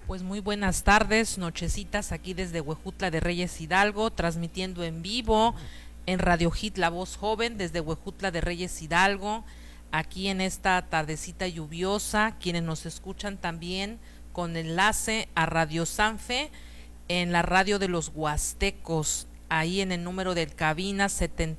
Pues muy buenas tardes, nochecitas aquí desde Huejutla de Reyes Hidalgo, transmitiendo en vivo en Radio Hit La Voz Joven desde Huejutla de Reyes Hidalgo, aquí en esta tardecita lluviosa, quienes nos escuchan también con enlace a Radio Sanfe en la radio de los Huastecos, ahí en el número del cabina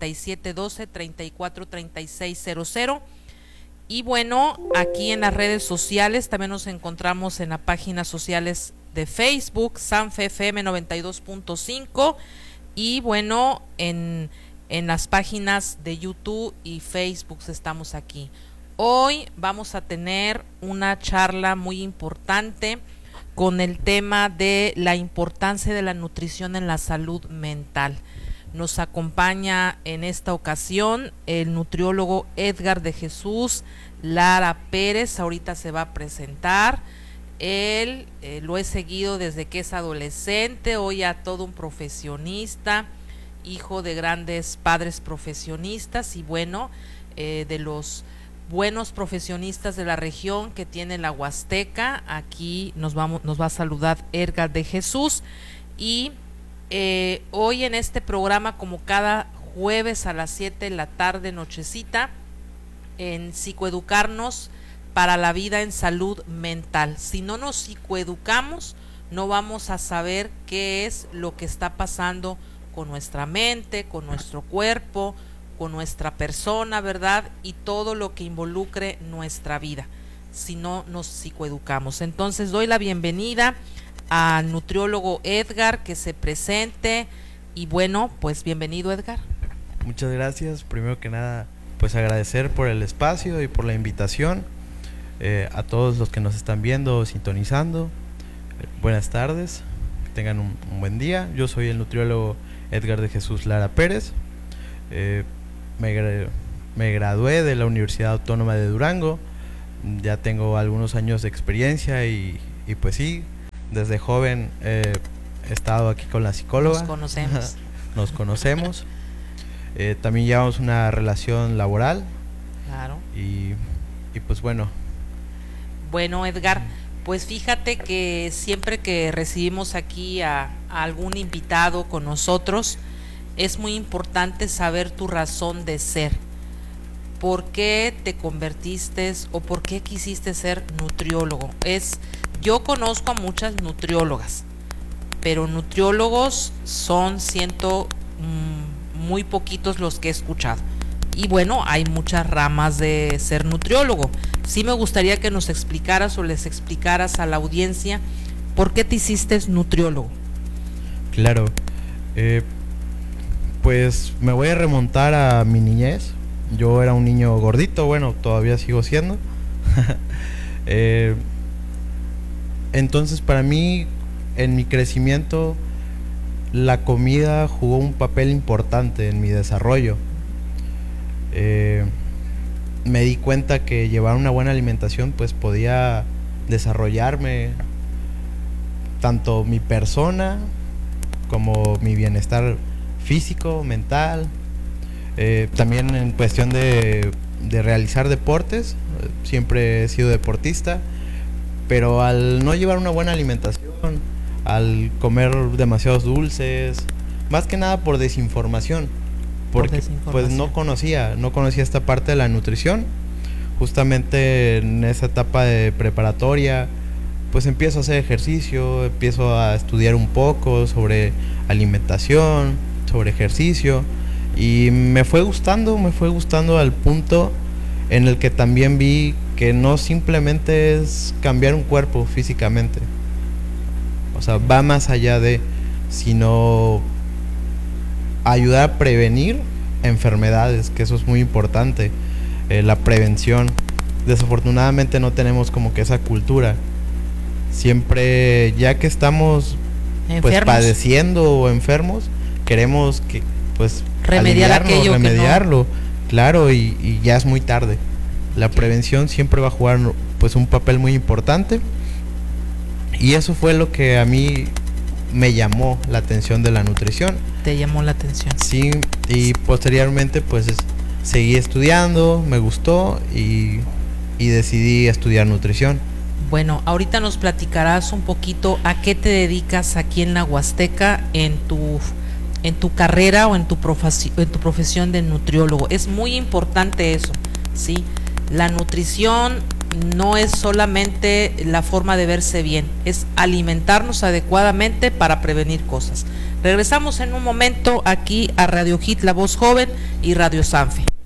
7712-343600. Y bueno, aquí en las redes sociales también nos encontramos en las páginas sociales de Facebook, Sanfe FM 92.5 y bueno, en las páginas de YouTube y Facebook estamos aquí. Hoy vamos a tener una charla muy importante con el tema de la importancia de la nutrición en la salud mental. Nos acompaña en esta ocasión el nutriólogo Edgar de Jesús Lara Pérez. Ahorita se va a presentar. Él lo he seguido desde que es adolescente, hoy ya todo un profesionista, hijo de grandes padres profesionistas y bueno, de los buenos profesionistas de la región que tiene la Huasteca. Aquí nos va a saludar Edgar de Jesús y hoy en este programa, como cada jueves a las 7 de la tarde, nochecita, en psicoeducarnos para la vida en salud mental. Si no nos psicoeducamos, no vamos a saber qué es lo que está pasando con nuestra mente, con nuestro cuerpo, con nuestra persona, ¿verdad? Y todo lo que involucre nuestra vida, si no nos psicoeducamos. Entonces doy la bienvenida al nutriólogo Edgar, que se presente y bueno, pues bienvenido, Edgar. Muchas gracias. Primero que nada, pues agradecer por el espacio y por la invitación, a todos los que nos están viendo, sintonizando. Buenas tardes, que tengan un buen día. Yo soy el nutriólogo Edgar de Jesús Lara Pérez. Me gradué de la Universidad Autónoma de Durango. Ya tengo algunos años de experiencia y pues sí, desde joven he estado aquí con la psicóloga. Nos conocemos. También llevamos una relación laboral. Claro. Y pues bueno. Bueno, Edgar, pues fíjate que siempre que recibimos aquí a algún invitado con nosotros, es muy importante saber tu razón de ser. ¿Por qué te convertiste o por qué quisiste ser nutriólogo? Yo conozco a muchas nutriólogas, pero nutriólogos siento muy poquitos los que he escuchado. Y bueno, hay muchas ramas de ser nutriólogo. Sí me gustaría que nos explicaras o les explicaras a la audiencia por qué te hiciste nutriólogo. Claro, pues me voy a remontar a mi niñez. Yo era un niño gordito, bueno, todavía sigo siendo. Entonces para mí, en mi crecimiento, la comida jugó un papel importante en mi desarrollo. Me di cuenta que llevar una buena alimentación pues podía desarrollarme tanto mi persona como mi bienestar físico, mental. También en cuestión de realizar deportes, siempre he sido deportista, pero al no llevar una buena alimentación, al comer demasiados dulces, más que nada por desinformación, porque pues no conocía esta parte de la nutrición. Justamente en esa etapa de preparatoria pues empiezo a hacer ejercicio, empiezo a estudiar un poco sobre alimentación, sobre ejercicio, y me fue gustando al punto en el que también vi que no simplemente es cambiar un cuerpo físicamente, o sea, va más allá de, sino ayudar a prevenir enfermedades, que eso es muy importante, la prevención. Desafortunadamente no tenemos como que esa cultura. Siempre, ya que estamos pues padeciendo o enfermos, queremos que pues remediarlo, claro, y ya es muy tarde. La prevención siempre va a jugar pues un papel muy importante, y eso fue lo que a mí me llamó la atención de la nutrición. ¿Te llamó la atención? Sí, y posteriormente pues seguí estudiando, me gustó y decidí estudiar nutrición. Bueno, ahorita nos platicarás un poquito a qué te dedicas aquí en la Huasteca en tu carrera o en tu profesión de nutriólogo. Es muy importante eso, ¿sí? La nutrición no es solamente la forma de verse bien, es alimentarnos adecuadamente para prevenir cosas. Regresamos en un momento aquí a Radio Hit, La Voz Joven y Radio Sanfe.